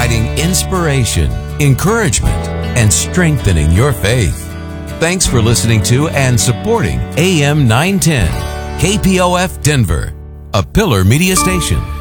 providing inspiration, encouragement, and strengthening your faith. Thanks for listening to and supporting AM 910, KPOF Denver, a Pillar Media Station.